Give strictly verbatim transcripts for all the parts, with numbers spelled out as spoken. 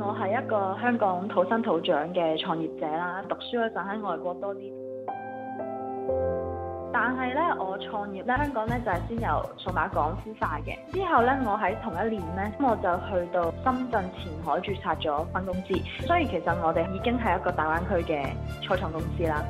我係一個香港土生土長嘅創業者啦，讀書嗰陣喺外國多啲。但係咧，我創業咧，香港咧就係先由數碼港孵化嘅。之後咧，我喺同一年咧，我就去到深圳前海註冊咗分公司。所以其實我哋已經係一個大灣區嘅初創公司啦。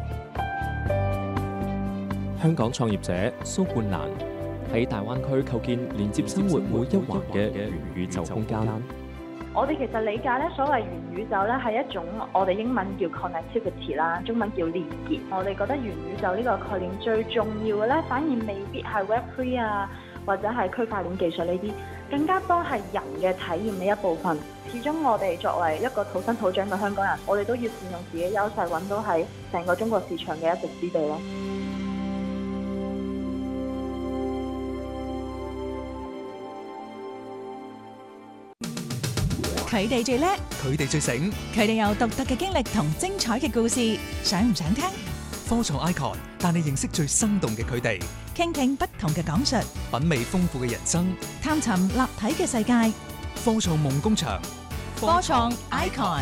香港創業者蘇冠蘭喺大灣區構建連接生活每一環嘅元宇宙空間。 我哋其實理解咧，所謂元宇宙咧係一種我哋英文叫 connectivity 啦，中文叫連結。我哋覺得元宇宙呢個概念最重要嘅咧，反而未必係 Web 三 啊，或者係區塊鏈技術呢啲，更加多係人嘅體驗呢一部分。始終我哋作為一個土生土長嘅香港人，我哋都要善用自己優勢，揾到喺成個中國市場嘅一席之地咯。 佢哋最叻， 佢哋最醒， 佢哋有獨特嘅經歷同精彩嘅故事，想唔想聽？ 科創 Icon 帶你認識最生動嘅佢哋， 傾聽不同嘅講述， 品味豐富嘅人生， 探尋立體嘅世界。 科創夢工場， 科創 Icon。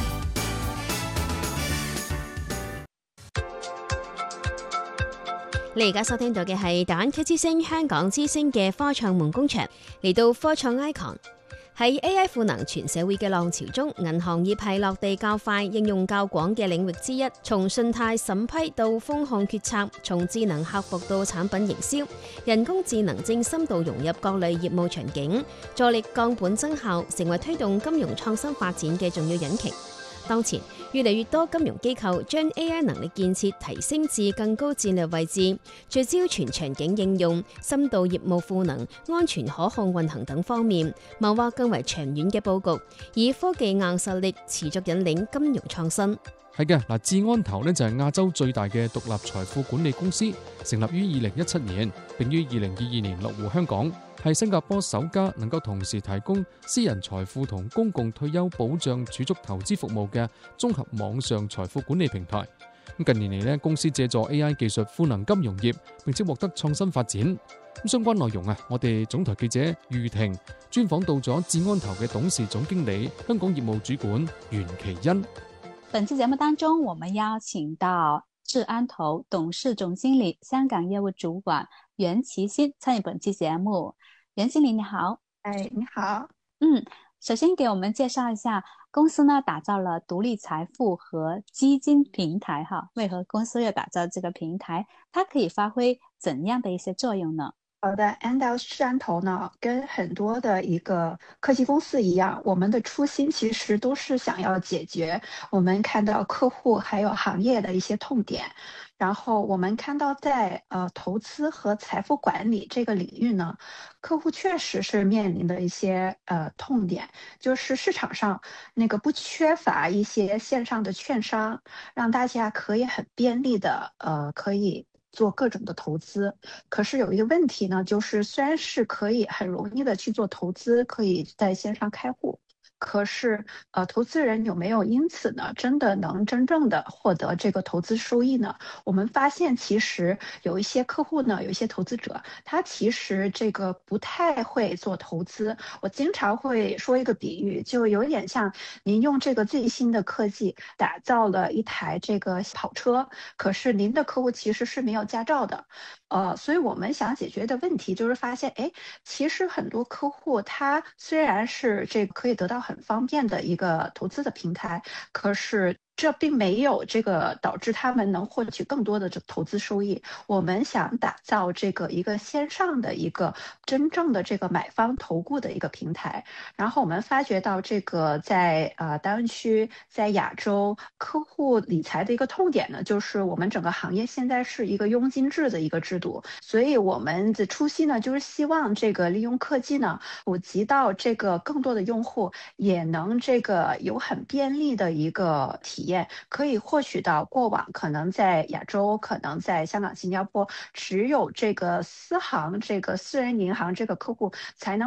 你而家收聽到嘅係大灣區之聲、香港之聲嘅科創夢工場，嚟到科創 Icon。喺 A I 賦能全社會嘅浪潮中，銀行業係落地較快、應用較廣嘅領域之一。從信貸審批到風控決策，從智能客服到產品營銷，人工智能正深度融入各類業務場景，助力降本增效，成為推動金融創新發展嘅重要引擎。當前越嚟越多金融機構將 A I 能力建設提升至更高戰略位置，聚焦全場景應用、深度業務賦能、安全可控運行等方面，謀劃更為長遠嘅佈局，以科技硬實力持續引領金融創新。 係嘅，嗱，智安投呢就係亞洲最大嘅獨立財富管理公司，成立於二零一七年，並於二零二二年落戶香港，係新加坡首家能夠同時提供私人財富同公共退休保障儲蓄投資服務嘅綜合網上財富管理平台。近年嚟呢，公司借助 A I 技術賦能金融業，並且獲得創新發展。咁相關內容啊，我哋總台記者余婷專訪到咗智安投嘅董事總經理、香港業務主管袁其欣。 本期節目當中，我們邀請到智安投董事總經理、香港業務主管袁其欣參與本期節目。袁經理你好。 哎，你好。 嗯，首先給我們介紹一下公司呢，打造了獨立財富和基金平台哈。為何公司要打造這個平台？它可以發揮怎樣的一些作用呢？ 好的，按照智安投呢，跟很多的一個科技公司一樣，我們的初心其實都是想要解決我們看到客戶還有行業的一些痛點。然後我們看到在呃投資和財富管理這個領域呢，客戶確實是面臨的一些呃痛點，就是市場上那個不缺乏一些線上的券商，讓大家可以很便利的呃可以做各種的投資。可是有一個問題呢，就是雖然是可以很容易的去做投資，可以在線上開戶，可是呃投資人有沒有因此呢真的能真正的獲得這個投資收益呢？我們發現其實有一些客戶呢，有一些投資者，他其實這個不太會做投資。我經常會說一個比喻，就有點像您用這個最新的科技打造了一台這個跑車，可是您的客戶其實是沒有駕照的。呃，所以我們想解決的問題就是發現，哎，其實很多客戶他雖然是這個可以得到很方便的一個投資的平台，可是這並沒有這個導致他們能獲取更多的投資收益。我們想打造這個一個線上的一個真正的這個買方投顧的一個平台。然後我們發覺到這個在呃大灣區，在亞洲客戶理財的一個痛點呢，就是我們整個行業現在是一個佣金制的一個制度。所以我們的初心呢，就是希望這個利用科技呢，普及到這個更多的用戶也能這個有很便利的一個體驗，可以獲取到過往可能在亞洲，可能在香港、新加坡只有這個私行、這個私人銀行這個客戶才能